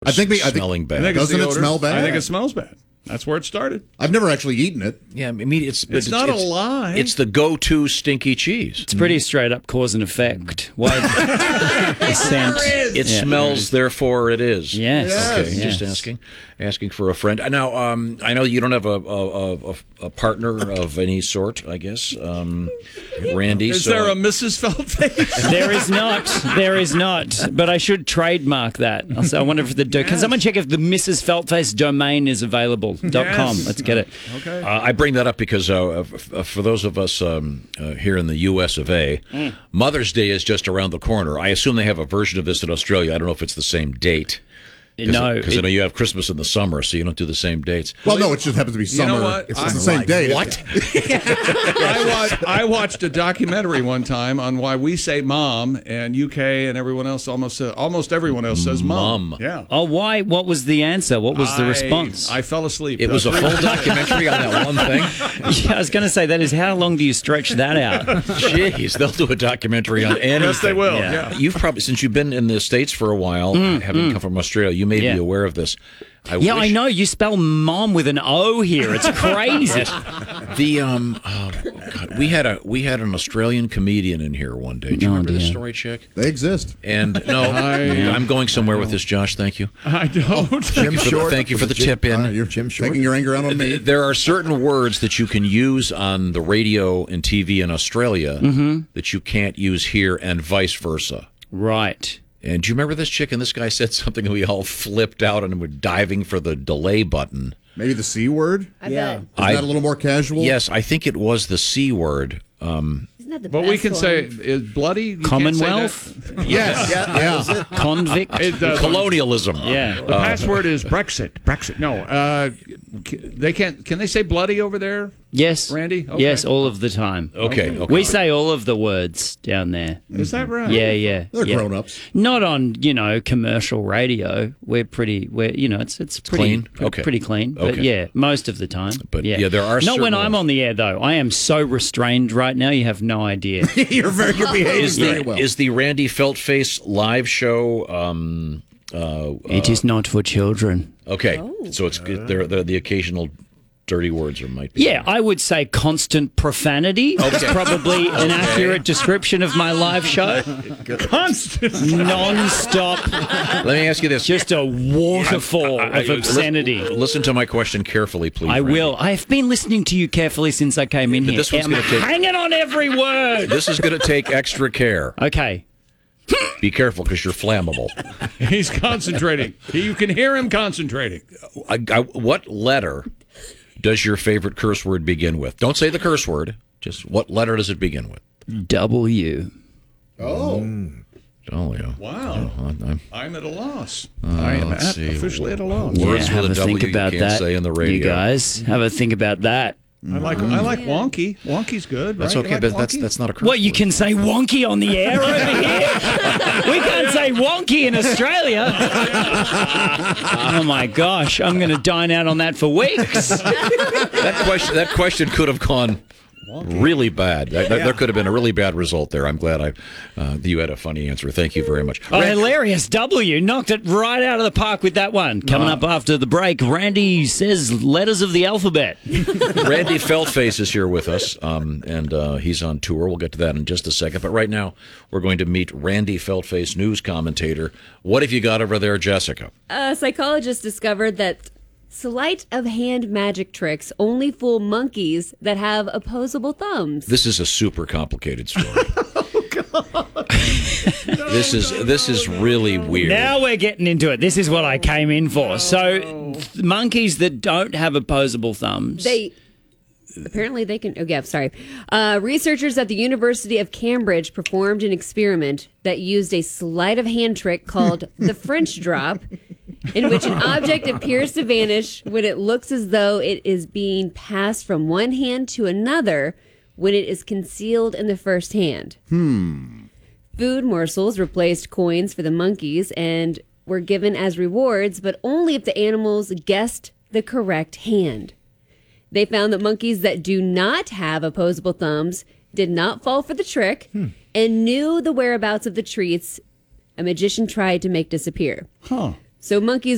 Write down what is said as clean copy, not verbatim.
smelling bad. Doesn't it smell bad? I think it smells bad. That's where it started. I've never actually eaten it. Yeah, I mean, it's not a lie. It's the go-to stinky cheese. It's pretty straight up cause and effect. Why? The scent. It smells, therefore it is. Yes. Okay, Yes. just asking for a friend. Now, I know you don't have a partner of any sort, I guess, Randy. Is there a Mrs. Feltface? There is not. But I should trademark that. I wonder if can someone check if the Mrs. Feltface domain is available? .com. Yes. Let's get it. Okay. I bring that up because for those of us here in the U.S. of A., Mother's Day is just around the corner. I assume they have a version of this in Australia. I don't know if it's the same date. No, because I know you have Christmas in the summer, so you don't do the same dates. Well, no, it just happens to be summer. You know what? It's the same day. What? I watched a documentary one time on why we say mom, and UK and everyone else almost everyone else says mom. Yeah. Oh, why? What was the answer? What was the response? I fell asleep. It was a full documentary on that one thing. Yeah, I was going to say that is how long do you stretch that out? Jeez, they'll do a documentary on anything. Yes, they will. Yeah. Yeah. You've probably, since you've been in the States for a while, having come from Australia, you may be aware of this. I know. You spell mom with an O here. It's crazy. God, we had an Australian comedian in here one day. Do you remember this story, Chick? They exist. And no, I'm going somewhere with this, Josh. Thank you. I don't. Thank you for the tip in. You're Jim Short. Taking your anger out on me. There are certain words that you can use on the radio and TV in Australia that you can't use here, and vice versa. Right. And do you remember this chick? And this guy said something, and we all flipped out and were diving for the delay button. Maybe the C word? I bet. Is that a little more casual? Yes, I think it was the C word. Isn't that the But best we can one? say is bloody. You Commonwealth? Can't say that. Yes. Yeah. Convict? Colonialism. Yeah. The password is Brexit. Brexit. No. They can't. Can they say bloody over there? Yes. Randy? Okay. Yes, all of the time. Okay. We say all of the words down there. Is that right? Yeah. They're grown-ups. Not on, commercial radio. We're it's pretty clean? Okay. pretty clean. But Okay. yeah, most of the time. But, yeah, there are Not when certain I'm ones. on the air though. I am so restrained right now, you have no idea. You're behaving very well. Is the Randy Feltface live show? It is not for children. Okay, so it's there. The occasional dirty words might be. Yeah, I would say constant profanity. That's probably an accurate description of my live show. Constant. Non-stop, Let me ask you this: just a waterfall of obscenity. Listen to my question carefully, please. I Randy. will. I've been listening to you carefully since I came in here. This one's I'm gonna take- hanging on every word. This is going to take extra care. Okay. Be careful because you're flammable. He's concentrating. You can hear him concentrating. What letter does your favorite curse word begin with? Don't say the curse word. Just what letter does it begin with? W. Oh, yeah. Wow. I'm at a loss. I am let's see. officially at a loss. Words have with a a W think you about can't that. say in the radio. You guys have a think about that. I like wonky. Wonky's good. That's right? okay, You but like that's not a curse What, you word. can say wonky on the air over here? We can't say wonky in Australia. Oh, my gosh. I'm going to dine out on that for weeks. That question could have gone really bad. There could have been a really bad result there. I'm glad you had a funny answer. Thank you very much. Oh, hilarious. W knocked it right out of the park with that one. Coming up after the break, Randy says letters of the alphabet. Randy Feltface is here with us, and he's on tour. We'll get to that in just a second. But right now, we're going to meet Randy Feltface, news commentator. What have you got over there, Jessica? A psychologist discovered that sleight of hand magic tricks only fool monkeys that have opposable thumbs. This is a super complicated story. This is really weird. Now we're getting into it. This is what I came in for. So, monkeys that don't have opposable thumbs. Apparently they can. Oh, yeah, sorry. Researchers at the University of Cambridge performed an experiment that used a sleight of hand trick called the French drop, in which an object appears to vanish when it looks as though it is being passed from one hand to another when it is concealed in the first hand. Food morsels replaced coins for the monkeys and were given as rewards, but only if the animals guessed the correct hand. They found that monkeys that do not have opposable thumbs did not fall for the trick and knew the whereabouts of the treats a magician tried to make disappear. So monkeys